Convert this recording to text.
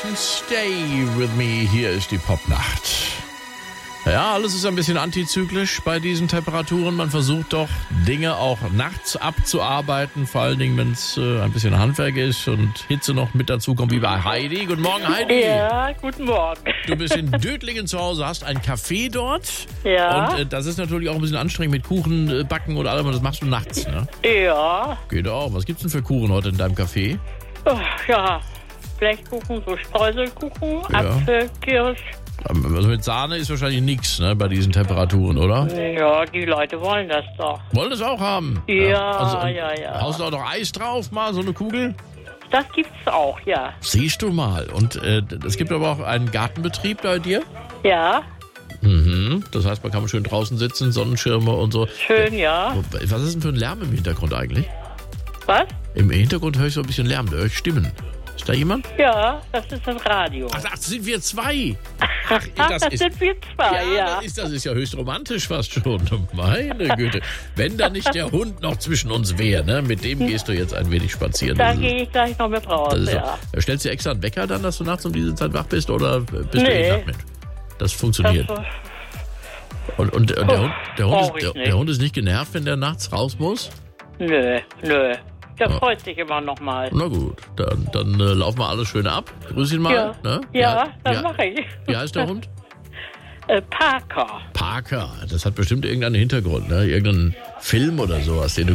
Stay with me, hier ist die Popnacht. Ja, alles ist ein bisschen antizyklisch bei diesen Temperaturen. Man versucht doch, Dinge auch nachts abzuarbeiten, vor allen Dingen, wenn es ein bisschen Handwerk ist und Hitze noch mit dazu kommt, wie bei Heidi. Guten Morgen, Heidi. Ja, guten Morgen. Du bist in Dötlingen zu Hause, hast ein Café dort. Ja. Und das ist natürlich auch ein bisschen anstrengend mit Kuchen backen oder allem. Das machst du nachts, ne? Ja. Geht auch. Was gibt's denn für Kuchen heute in deinem Café? Oh, ja. Blechkuchen, so Streuselkuchen, Ja. Apfelkirsch. Also mit Sahne ist wahrscheinlich nichts, ne, bei diesen Temperaturen, oder? Ja, die Leute wollen das doch. Wollen das auch haben? Ja, ja. Haust du auch noch Eis drauf, mal so eine Kugel? Das gibt's auch, ja. Siehst du mal. Und es gibt aber auch einen Gartenbetrieb bei dir? Ja, Mhm. Das heißt, man kann schön draußen sitzen, Sonnenschirme und so. schön, ja. Was ist denn für ein Lärm im Hintergrund eigentlich? Was? Im Hintergrund höre ich so ein bisschen Lärm, da höre ich Stimmen. Ist da jemand? Ja, das ist das Radio. Ach, das sind wir zwei. Ach, Das sind wir zwei, ja. Das ist ja höchst romantisch fast schon. Meine Güte. Wenn da nicht der Hund noch zwischen uns wäre, ne? Mit dem gehst du jetzt ein wenig spazieren. Da Das ist- gehe ich gleich noch mit raus, das ist ja. so. Stellst du dir extra einen Wecker dann, dass du nachts um diese Zeit wach bist oder bist du Nee. Nachtmensch? Das funktioniert. Das, Und brauch ich nicht. der Hund ist nicht genervt, wenn der nachts raus muss? nö. Der Ja. freut sich immer noch mal. Na gut, dann laufen wir alles schön ab. Grüß ihn mal. Ja, Ne? ja, das ja. mache ich. Wie heißt der Hund? Parker. Parker. Das hat bestimmt irgendeinen Hintergrund, ne? Irgendeinen Film oder sowas, den du